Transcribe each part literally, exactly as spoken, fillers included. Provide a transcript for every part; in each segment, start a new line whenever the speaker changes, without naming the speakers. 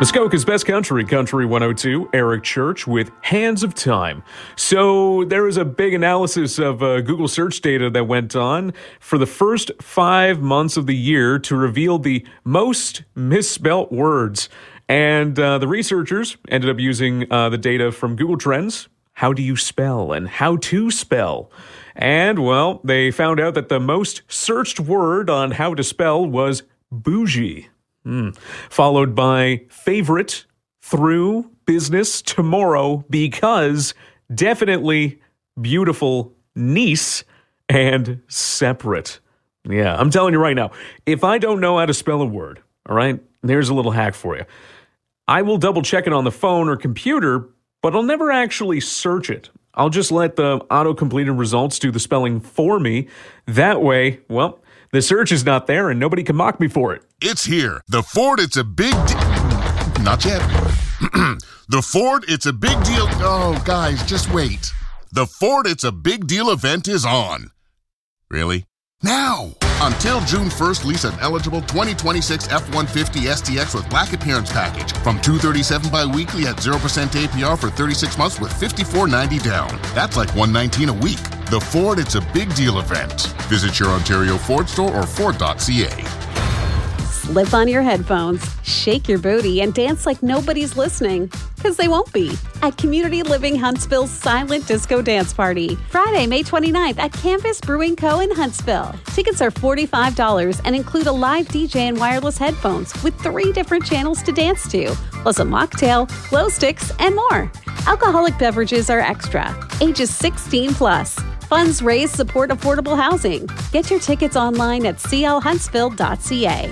Muskoka's Best Country, Country one oh two, Eric Church with Hands of Time. So there was a big analysis of uh, Google search data that went on for the first five months of the year to reveal the most misspelt words. And uh, the researchers ended up using uh, the data from Google Trends. How do you spell and how to spell? And, well, they found out that the most searched word on how to spell was bougie. Mm. Followed by favorite, through, business, tomorrow, because, definitely, beautiful, niece, and separate. Yeah, I'm telling you right now, if I don't know how to spell a word, all right, there's a little hack for you. I will double check it on the phone or computer, but I'll never actually search it. I'll just let the auto-completed results do the spelling for me. That way, well, the search is not there and nobody can mock me for it.
It's here. The Ford It's a Big Deal. Not yet. The Ford It's a Big Deal. Oh, guys, just wait. The Ford It's a Big Deal event is on. Really? Now! Until June first, lease an eligible twenty twenty-six F one fifty S T X with Black Appearance Package from two hundred thirty-seven dollars bi-weekly at zero percent A P R for thirty-six months with fifty-four ninety down. That's like one hundred nineteen dollars a week. The Ford It's a Big Deal event. Visit your Ontario Ford store or Ford dot C A.
Slip on your headphones, shake your booty, and dance like nobody's listening. Because they won't be. At Community Living Huntsville's Silent Disco Dance Party. Friday, May twenty-ninth at Canvas Brewing Co. in Huntsville. Tickets are forty-five dollars and include a live D J and wireless headphones with three different channels to dance to, plus a mocktail, glow sticks, and more. Alcoholic beverages are extra. Ages sixteen plus. Funds raised support affordable housing. Get your tickets online at c l huntsville dot c a.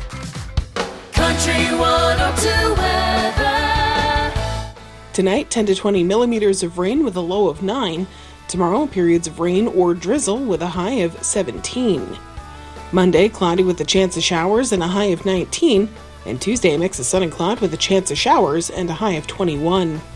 Country one oh two weather.
Tonight, ten to twenty millimeters of rain with a low of nine. Tomorrow, periods of rain or drizzle with a high of seventeen. Monday, cloudy with a chance of showers and a high of nineteen. And Tuesday, a mix of sun and cloud with a chance of showers and a high of twenty-one.